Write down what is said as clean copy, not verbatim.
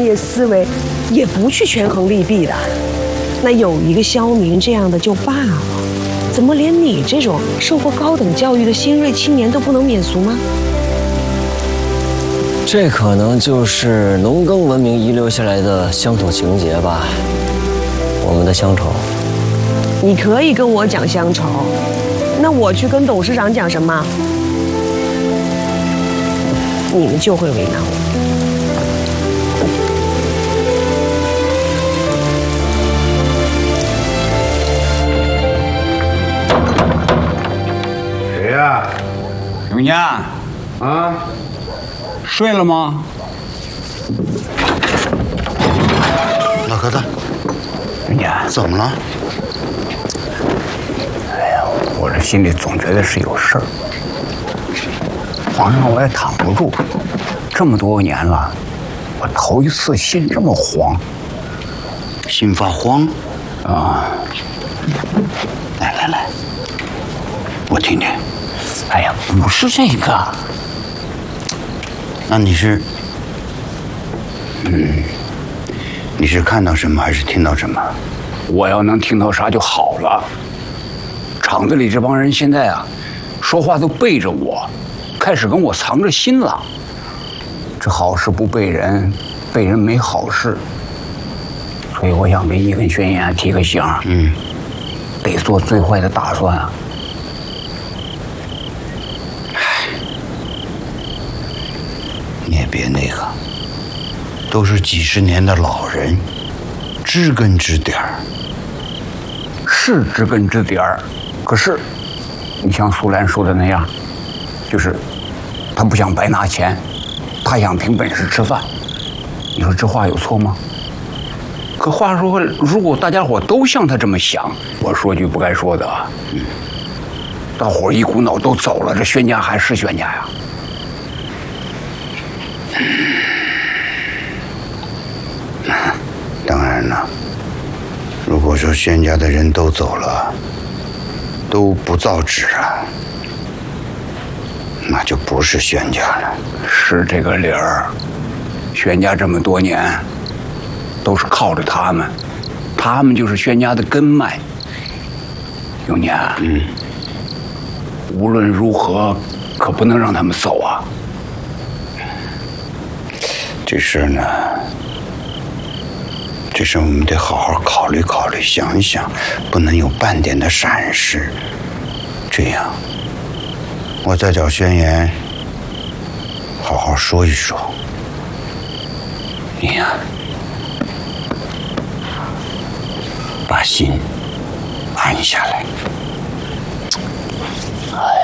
业思维，也不去权衡利弊的。那有一个萧明这样的就罢了，怎么连你这种受过高等教育的新锐青年都不能免俗吗？ 这可能就是农耕文明遗留下来的乡土情节吧。我们的乡愁， 你可以跟我讲乡愁，那我去跟董事长讲什么？你们就会为难我。 谁呀？ 永年啊， 睡了吗？ 老疙瘩， 永年， 怎么了？ 哎呀，我这心里总觉得是有事儿。皇上，我也躺不住，这么多年了，我头一次心这么慌。 心发慌啊！ 来，我听听。 哎呀，不是这个。 那你是，你是看到什么还是听到什么？ 我要能听到啥就好了。厂子里这帮人现在啊，说话都背着我，开始跟我藏着心了。这好事不背人，背人没好事。所以我想给你跟宣言提个醒，得做最坏的打算啊。 你也别那个，都是几十年的老人，知根知底儿。 是知根知底儿，可是，你像苏兰说的那样，就是他不想白拿钱，他想凭本事吃饭。你说这话有错吗？可话说回来，如果大家伙都像他这么想，我说句不该说的啊，大伙一股脑都走了，这宣家还是宣家呀？ 当然了，如果说宣家的人都走了，都不造纸啊，那就不是宣家了。 是这个理儿。宣家这么多年，都是靠着他们，他们就是宣家的根脉。永年，无论如何，可不能让他们走啊。 这事呢，这事我们得好好考虑考虑，想一想，不能有半点的闪失。这样，我再找宣言，好好说一说。你呀，把心安下来。哎。